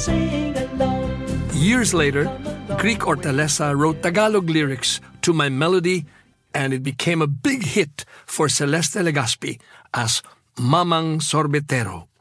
sing along. Years later, Greek Hortaleza wrote Tagalog lyrics to my melody, and it became a big hit for Celeste Legazpi as Mamang Sorbetero.